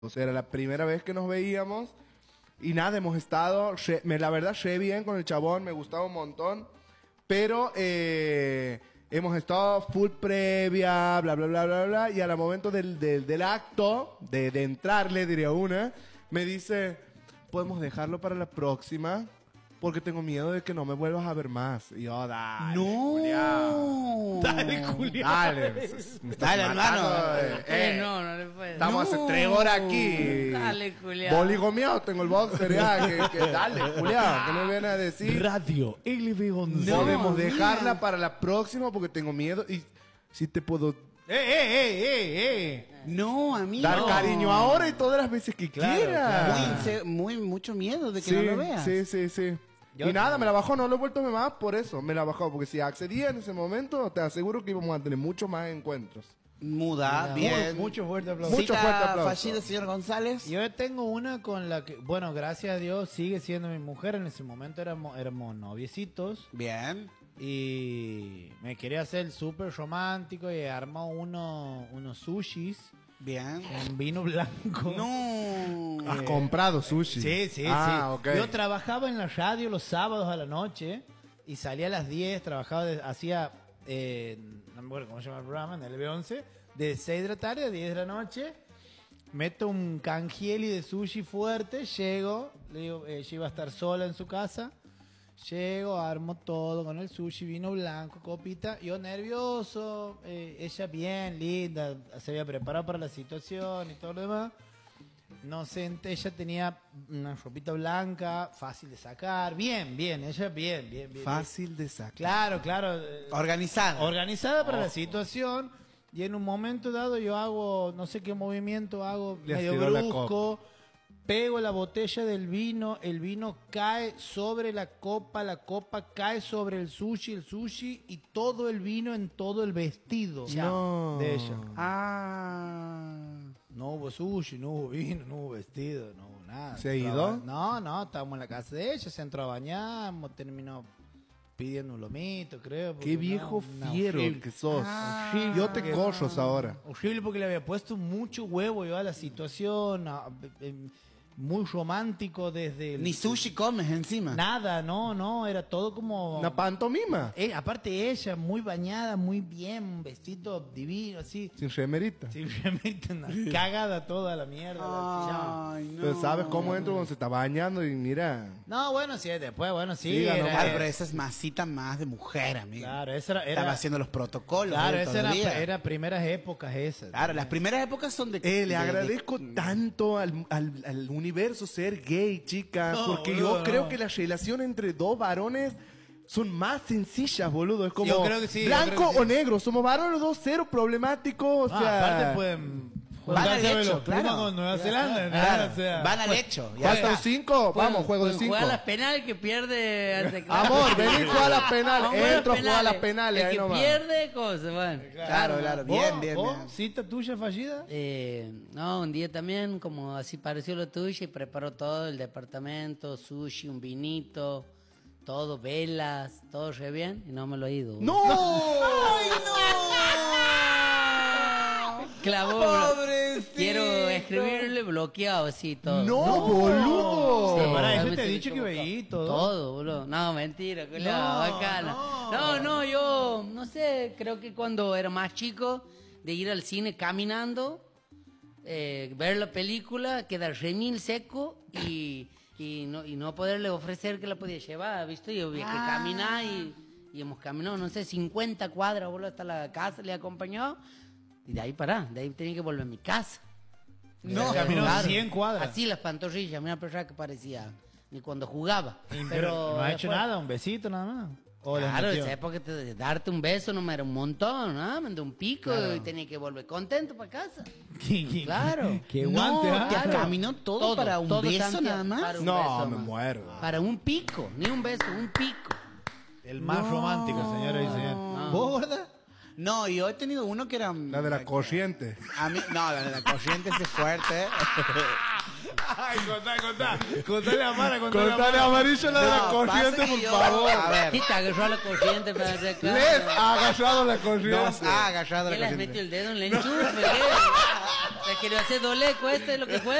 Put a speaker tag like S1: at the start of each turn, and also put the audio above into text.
S1: O sea, era la primera vez que nos veíamos. Y nada, hemos estado, la verdad, bien con el chabón, me gustaba un montón. Pero hemos estado full previa, bla, bla, bla, bla, bla. Y al momento del acto, de entrarle, diría una, me dice, podemos dejarlo para la próxima. Porque tengo miedo de que no me vuelvas a ver más. Y yo, dale,
S2: no.
S1: Julián.
S2: Dale, Julián.
S1: Dale,
S2: dale, hermano.
S3: No le puedo.
S1: Estamos hace 3 horas aquí.
S3: Dale, Julián.
S1: Boligomeado, tengo el boxer ya. Dale, Julián, ¿qué me viene a decir?
S2: Radio LB González.
S1: Podemos dejarla para la próxima porque tengo miedo. Y si te puedo
S2: No, amigo.
S1: dar cariño ahora y todas las veces que quiera.
S2: Claro. Mucho miedo de que no lo veas.
S1: Sí. Y nada, me la bajó, no lo he vuelto a ver más por eso. Me la bajó, porque si accedía en ese momento, te aseguro que íbamos a tener muchos más encuentros.
S2: Muda, bien.
S4: Mucho fuerte aplauso.
S1: Mucho fuerte aplauso.
S2: Fallida, señor González.
S4: Yo tengo una con la que, bueno, gracias a Dios sigue siendo mi mujer. En ese momento éramos noviecitos.
S2: Bien.
S4: Y me quería hacer el súper romántico y armó unos sushis
S2: Bien.
S4: con vino blanco.
S2: No.
S1: ¿Has comprado sushi?
S4: Sí, sí.
S1: Ok.
S4: Yo trabajaba en la radio los sábados a la noche y salía a las 10, trabajaba, hacía, no me acuerdo cómo se llama el programa, en el B11, de 6 de la tarde a 10 de la noche. Meto un canjieli de sushi fuerte, llego, le digo, ella iba a estar sola en su casa. Llego, armo todo con el sushi, vino blanco, copita. Yo nervioso, ella bien, linda, se había preparado para la situación y todo lo demás. No sé, ella tenía una ropita blanca, fácil de sacar. Bien, ella bien.
S1: Fácil de sacar.
S4: Claro.
S2: Organizada.
S4: Organizada para la situación. Y en un momento dado yo hago, no sé qué movimiento hago,
S1: Le
S4: medio
S1: estiró la
S4: brusco. Pego la botella del vino, el vino cae sobre la copa cae sobre el sushi y todo el vino en todo el vestido
S1: No.
S4: de ella.
S2: Ah.
S4: No hubo sushi, no hubo vino, no hubo vestido, no hubo nada.
S1: ¿Se ha ido?
S4: No, estábamos en la casa de ella, se entró a bañar, terminó pidiendo un lomito, creo.
S1: Qué viejo fiero
S4: horrible.
S1: que sos.
S4: Horrible.
S1: Yo te corros ahora.
S4: Horrible porque le había puesto mucho huevo yo a la situación, muy romántico desde
S2: Ni sushi comes encima.
S4: Nada, no, era todo como...
S1: Una pantomima.
S4: Aparte ella, muy bañada, muy bien, un vestido divino, así.
S1: Sin remerita.
S4: Sí, realmente una cagada toda la mierda.
S2: Ay, no.
S1: Pero ¿sabes cómo entro cuando se está bañando? Y mira.
S4: No, bueno, sí, después, bueno, sí.
S1: Diga nomás.
S2: Claro, pero esa es masita más de mujer, amigo.
S4: Claro, esa
S2: Estaba haciendo los protocolos.
S4: Claro,
S2: todo el
S4: esa
S2: día.
S4: era primeras épocas esas.
S2: Claro, las primeras épocas son de...
S1: Le agradezco tanto al universo ser gay, chicas,
S4: No,
S1: porque
S4: boludo,
S1: yo creo
S4: no.
S1: que la relación entre dos varones son más sencillas, boludo. Es como
S4: Yo creo que sí,
S1: blanco
S4: yo creo que sí.
S1: o negro. Somos varones los dos, cero problemáticos. O sea,
S4: Aparte pueden
S2: Van al
S4: juntarse
S2: hecho,
S4: los Pumas
S2: claro.
S4: con Nueva Zelanda, ¿no?
S2: Claro,
S4: O sea,
S2: van al hecho. Ya
S1: ¿Juegas
S2: está.
S1: 5? Vamos, juego de 5.
S3: Juega las penales que pierde.
S1: Amor, vení, juega las penales.
S3: Vamos a jugar
S1: Entro, juega las penales.
S3: El
S1: Ahí
S3: que
S1: nomás.
S3: pierde, cosas, bueno.
S2: Claro, bien, bien.
S4: ¿Cita tuya fallida?
S3: No, un día también, como así pareció lo tuyo, y preparó todo el departamento, sushi, un vinito, todo, velas, todo re bien, y no me lo he ido.
S1: ¡No!
S2: ¡Ay, no!
S3: Clavó.
S2: Pobrecito.
S3: Quiero escribirle bloqueado así todo.
S1: ¡No, boludo!
S4: Pero pará,
S3: ya
S4: yo
S3: me
S4: te he
S3: siento
S4: dicho que
S3: como
S4: veí todo.
S3: Todo, boludo. No, mentira, bacana. No, yo no sé, creo que cuando era más chico, de ir al cine caminando, ver la película, quedar remil seco y no poderle ofrecer que la podía llevar, ¿viste? Yo había que caminar y hemos caminado, no sé, 50 cuadras, boludo, hasta la casa, le acompañó. Y de ahí de ahí tenía que volver a mi casa.
S4: No, caminó 100 cuadras.
S3: Así las pantorrillas, una persona que parecía ni cuando jugaba.
S4: Pero no ha hecho
S3: después-
S4: nada, un besito nada más. O le
S3: Claro,
S4: metió.
S3: esa época de darte un beso no me era un montón, ¿no? Me dio un pico y tenía que volver contento para casa. Claro.
S4: Qué guante,
S2: No,
S4: ¿ah?
S2: te
S3: Claro.
S2: caminó todo para un beso
S3: Santiago,
S2: nada más.
S3: para un
S1: No,
S3: beso
S1: me
S3: más.
S1: muero.
S3: Para un pico, ni un beso, un pico.
S4: El más romántico, señora y señor.
S3: No.
S4: ¿Vos, gorda?
S2: No, yo he tenido uno que era...
S1: La de la corriente.
S2: A mí, no, la de la corriente es fuerte.
S4: Ay, contá. Contale a Mara,
S1: Contale amarillo la de la
S2: No,
S1: corriente,
S2: pasa que
S1: por
S2: yo-
S1: favor.
S2: A ver.
S3: Y te agarró la corriente para hacer claro.
S1: Les ha agarrado la
S2: Nos
S1: corriente.
S2: ha agarrado
S3: ¿Qué
S2: la
S3: le has
S2: corriente.
S3: metido el dedo en la enchufe? ¿Qué? querido hacer doleco, este es lo que fue.